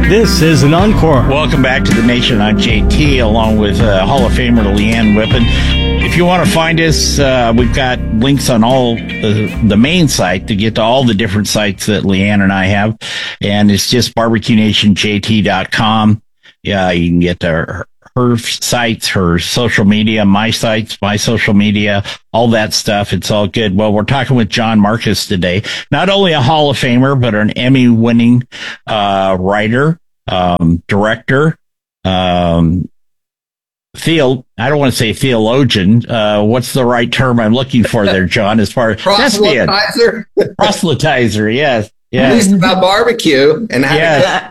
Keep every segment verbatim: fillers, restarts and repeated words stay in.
This is an encore. Welcome back to The Nation on J T, along with uh, Hall of Famer Leanne Whippen. If you want to find us, uh, we've got links on all the, the main site to get to all the different sites that Leanne and I have. And it's just barbecue nation j t dot com. Yeah, you can get to her, her sites, her social media, my sites, my social media, all that stuff. It's all good. Well, we're talking with John Markus today, not only a Hall of Famer, but an Emmy winning uh, writer, um, director, um, Theo, I don't want to say theologian. Uh, what's the right term I'm looking for there, John? As far as proselytizer, proselytizer, yes, yes. At least about barbecue and how yes.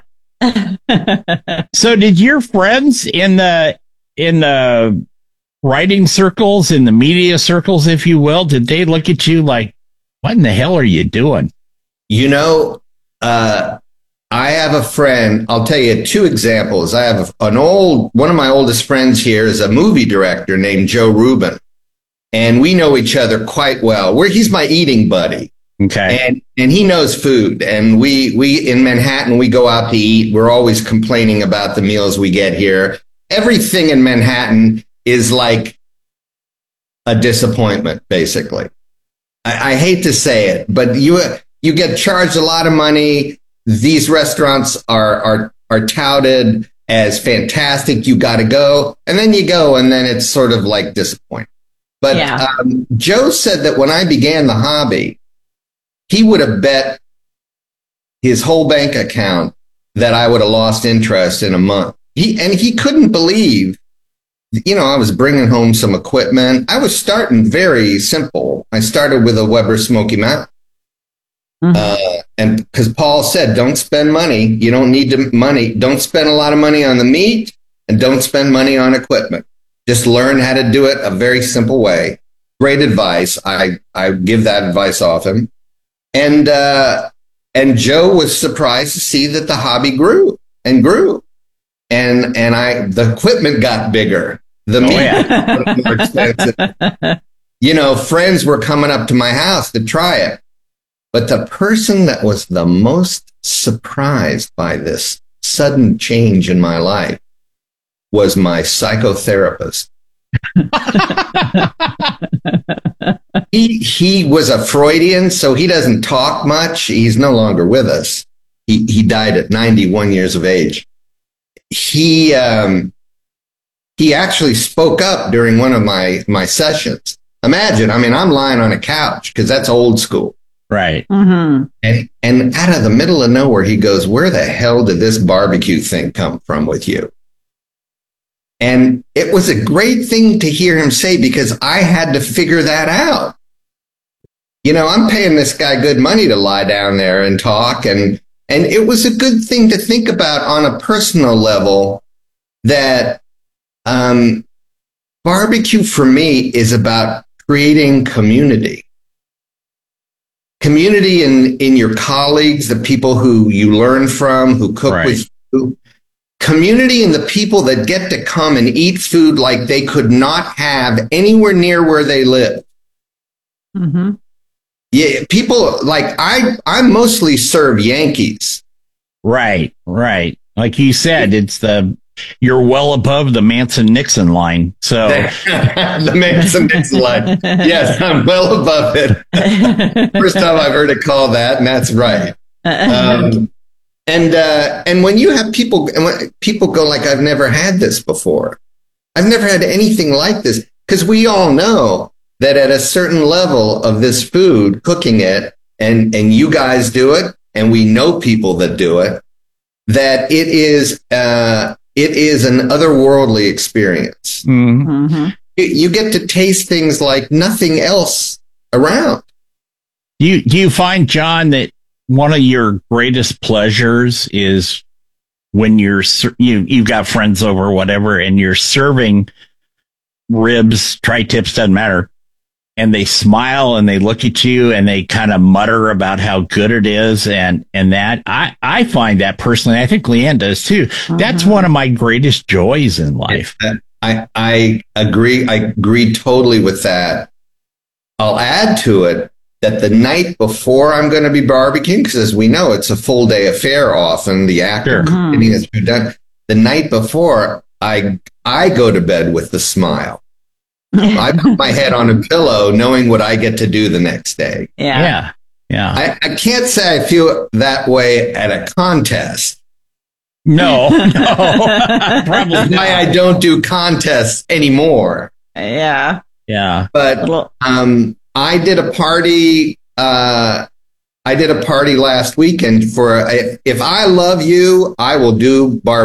So, did your friends in the in the writing circles, in the media circles, if you will, did they look at you like, "What in the hell are you doing?" You know, uh, I have a friend. I'll tell you two examples. I have an old, one of my oldest friends here is a movie director named Joe Rubin, and we know each other quite well. We're, he's my eating buddy. Okay. And, and he knows food. And we, we, in Manhattan, we go out to eat. We're always complaining about the meals we get here. Everything in Manhattan is like a disappointment, basically. I, I hate to say it, but you, you get charged a lot of money. These restaurants are, are, are touted as fantastic. You got to go. And then you go, and then it's sort of like disappointing. But yeah. um, Joe said that when I began the hobby, he would have bet his whole bank account that I would have lost interest in a month. He, and he couldn't believe, you know, I was bringing home some equipment. I was starting very simple. I started with a Weber Smoky Mountain. Mm-hmm. Uh, and because Paul said, don't spend money. You don't need to money. Don't spend a lot of money on the meat, and don't spend money on equipment. Just learn how to do it a very simple way. Great advice. I, I give that advice off him. And, uh, and Joe was surprised to see that the hobby grew and grew. And, and I, the equipment got bigger. The meat oh, yeah. got more expensive. You know, friends were coming up to my house to try it. But the person that was the most surprised by this sudden change in my life was my psychotherapist. he he was a Freudian, so he doesn't talk much. He's no longer with us. He he died at ninety-one years of age. He um, he actually spoke up during one of my my sessions. Imagine, I mean, I'm lying on a couch because that's old school. Right. Mm-hmm. And and out of the middle of nowhere, he goes, "Where the hell did this barbecue thing come from with you?" And it was a great thing to hear him say, because I had to figure that out. You know, I'm paying this guy good money to lie down there and talk. And, and it was a good thing to think about on a personal level, that um, barbecue for me is about creating community. Community in, in your colleagues, the people who you learn from, who cook right. with you. Community in the people that get to come and eat food like they could not have anywhere near where they live. Mm-hmm. Yeah, people like I. I mostly serve Yankees. Right, right. Like you said, it's the you're well above the Manson-Nixon line. So the Manson-Nixon line. Yes, I'm well above it. First time I've heard it called that, and that's right. Um, And uh, and when you have people, and when people go like, "I've never had this before. I've never had anything like this," because we all know that at a certain level of this food, cooking it, and and you guys do it, and we know people that do it, that it is uh, it is an otherworldly experience. Mm-hmm. You, you get to taste things like nothing else around. Do you do you find, John, that one of your greatest pleasures is when you're you you've got friends over or whatever, and you're serving ribs, tri-tips, doesn't matter, and they smile and they look at you and they kind of mutter about how good it is, and and that I I find that personally, I think Leanne does too. Mm-hmm. That's one of my greatest joys in life. I I agree. I agree totally with that. I'll add to it that the night before I'm going to be barbecuing, because as we know, it's a full day affair often, the act of Sure. cooking is done. The night before, I I go to bed with a smile. I put my head on a pillow knowing what I get to do the next day. Yeah. Yeah. Yeah. I, I can't say I feel that way at a contest. No, no. Probably That's why I not. don't do contests anymore. Yeah. Yeah. But Little- um, I did a party. Uh, I did a party last weekend for if, if I love you, I will do bar.